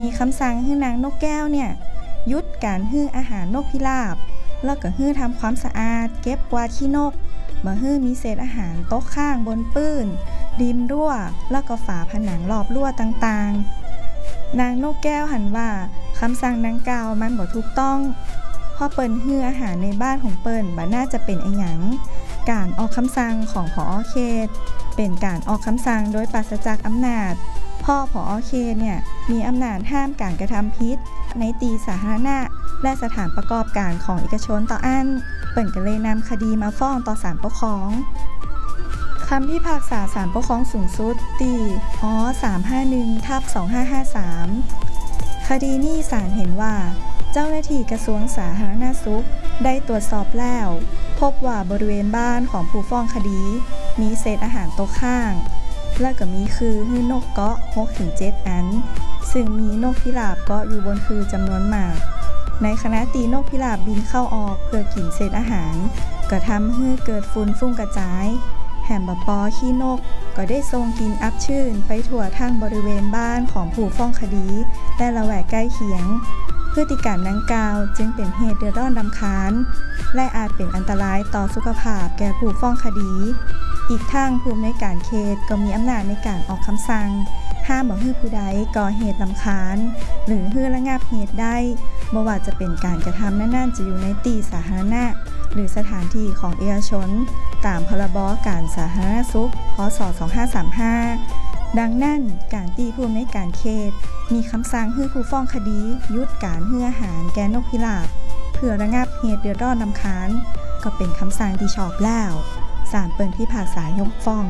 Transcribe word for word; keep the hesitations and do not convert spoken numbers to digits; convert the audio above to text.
มีคำสั่งให้นางนกแก้วเนี่ยหยุดการฮื้ออาหารนกพิราบแล้วก็ฮื้อทำความสะอาดเก็บกวาดขี้นกบ่ฮื้อมีเศษอาหารตกข้างบนปื้นริมรั้วแล้วก็ฝาผนังรอบรั้วต่างๆนางนกแก้วหันว่าคำสั่งดังกล่าวมันบ่ถูกต้องเพราะเปิ้นฮื้ออาหารในบ้านของเปิ้นบ่น่าจะเป็นอิหยังการออกคำสั่งของผอ.เขตเป็นการออกคำสั่งโดยปราศจากอำนาจพ่อผอ.เขตเนี่ยมีอำนาจห้ามการกระทำผิดในที่สาธารณะและสถานประกอบการของเอกชนต่ออันเปิ้นก็เลยนำคดีมาฟ้องต่อศาลปกครองคำพิพากษาศาลปกครองสูงสุดที่อ สามห้าหนึ่ง ทับ สองห้าห้าสาม คดีนี้ศาลเห็นว่าเจ้าหน้าที่กระทรวงสาธารณสุขได้ตรวจสอบแล้วพบว่าบริเวณบ้านของผู้ฟ้องคดีมีเศษอาหารตกข้างและก็มีคือฮื้อนกเกาะ หกถึงเจ็ด อันซึ่งมีนกพิราบเกาะอยู่บนคือจำนวนมากในขณะที่นกพิราบบินเข้าออกเพื่อกินเศษอาหารก็ทำให้เกิดฝุ่นฟุ้งกระจายแหมบปอขี้นกก็ได้ส่งกลิ่นอับชื้นไปทั่วทั้งบริเวณบ้านของผู้ฟ้องคดีและละแวกใกล้เคียงพฤติการดังกล่าวจึงเป็นเหตุเดือดร้อนรำคาญและอาจเป็นอันตรายต่อสุขภาพแก่ผู้ฟ้องคดีอีกทั้งผู้อำนวยการเขตก็มีอำนาจในการออกคำสั่งห้ามบ่ให้ผู้ใดก่อเหตุรำคาญหรือให้ระงับเหตุได้บ่ว่าจะเป็นการกระทำนั้นๆจะอยู่ในที่สาธารณะหรือสถานที่ของเอกชนตามพรบการสาธารณสุขพ.ศ. สองห้าสามห้าดังนั้นการที่ผู้อำนวยการเขตมีคำสั่งให้ผู้ฟ้องคดีหยุดการให้อาหารแก่นกพิราบเพื่อระงับเหตุเดือดร้อนรำคาญก็เป็นคำสั่งที่ชอบแล้วศาลเปิ้นพิพากษายกฟ้อง